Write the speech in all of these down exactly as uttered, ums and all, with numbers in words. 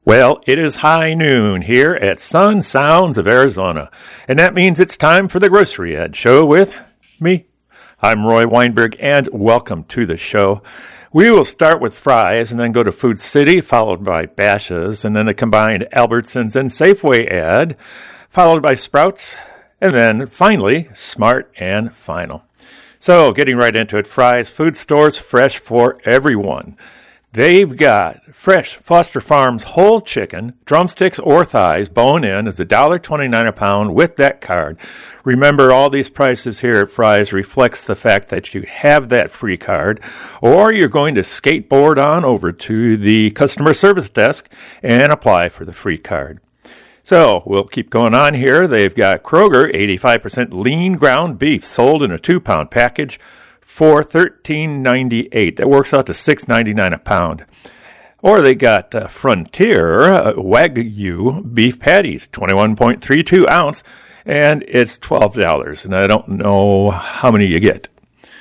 Well, it is high noon here at Sun Sounds of Arizona, and that means it's time for the Grocery Ed Show with me. I'm Roy Weinberg, and welcome to the show. We will start with Fry's and then go to Food City, followed by Bashas', and then a combined Albertsons and Safeway ad, followed by Sprouts, and then finally, Smart and Final. So, getting right into it, Fry's Food Stores, fresh for everyone. They've got fresh Foster Farms whole chicken, drumsticks or thighs, bone-in, is one dollar and twenty-nine cents a pound with that card. Remember, all these prices here at Fry's reflects the fact that you have that free card, or you're going to skateboard on over to the customer service desk and apply for the free card. So, we'll keep going on here. They've got Kroger, eighty-five percent lean ground beef sold in a two-pound package for thirteen ninety-eight. That works out to six ninety-nine a pound. Or they got uh, Frontier uh, Wagyu beef patties, twenty-one point three two ounce, and it's twelve dollars. And I don't know how many you get.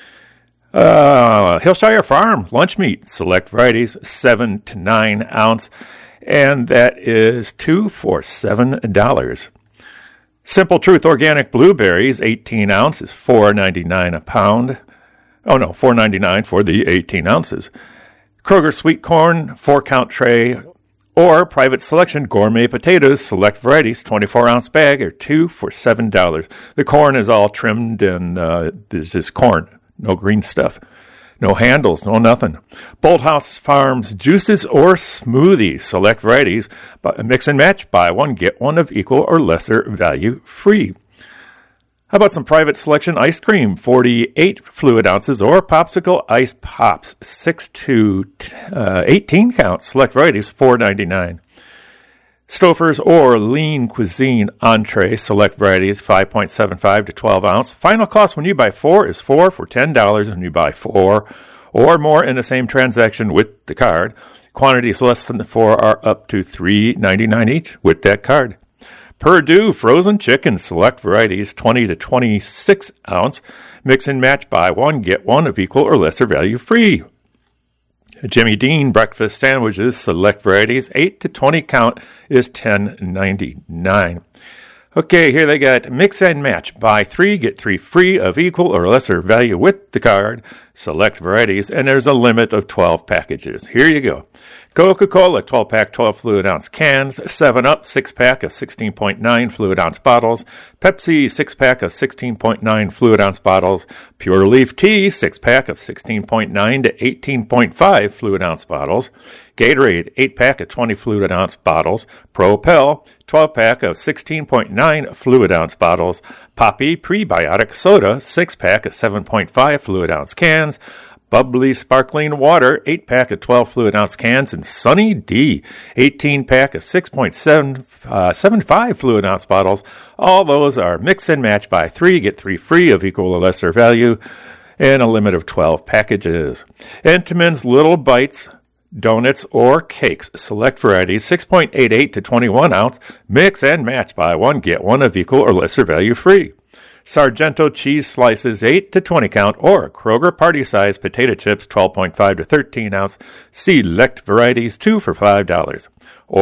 Uh, Hillshire Farm lunch meat, select varieties, seven to nine ounce, and that is two for seven dollars. Simple Truth Organic Blueberries, eighteen ounce, is four ninety-nine a pound. Oh, no, four ninety-nine for the eighteen ounces. Kroger Sweet Corn, four-count tray, or Private Selection Gourmet Potatoes, select varieties, twenty-four ounce bag, or two for seven dollars. The corn is all trimmed, and uh, there's just corn, no green stuff. No handles, no nothing. Bolthouse Farms juices or smoothies, select varieties, mix and match, buy one, get one of equal or lesser value free. How about some Private Selection ice cream, forty-eight fluid ounces, or Popsicle Ice Pops, six to eighteen count, select varieties, four ninety-nine. Stouffer's or Lean Cuisine entree, select varieties, five point seven five to twelve ounce. Final cost when you buy four is four for ten dollars when you buy four or more in the same transaction with the card. Quantities less than the four are up to three ninety-nine each with that card. Perdue frozen chicken, select varieties, twenty to twenty-six ounce. Mix and match, buy one, get one of equal or lesser value free. Jimmy Dean breakfast sandwiches, select varieties, eight to twenty count is ten ninety-nine. Okay, here they got mix and match. Buy three, get three free of equal or lesser value with the card. Select varieties, and there's a limit of twelve packages. Here you go. Coca-Cola, twelve-pack, twelve fluid ounce cans. seven up, six-pack of sixteen point nine fluid ounce bottles. Pepsi, six-pack of sixteen point nine fluid ounce bottles. Pure Leaf Tea, six-pack of sixteen point nine to eighteen point five fluid ounce bottles. Gatorade, eight-pack of twenty fluid ounce bottles. Propel, twelve-pack of sixteen point nine fluid ounce bottles. Poppy Prebiotic Soda, six-pack of seven point five fluid ounce cans. Bubbly Sparkling Water, eight-pack of twelve fluid ounce cans. And Sunny D, eighteen-pack of six point seven five fluid ounce bottles. All those are mix and match, buy three, get three free of equal or lesser value, and a limit of twelve packages. Entenmann's Little Bites donuts or cakes, select varieties, six point eight eight to twenty-one ounce, mix and match, buy one, get one of equal or lesser value free. Sargento cheese slices, eight to twenty count, or Kroger party size potato chips, twelve point five to thirteen ounce, select varieties, two for five dollars.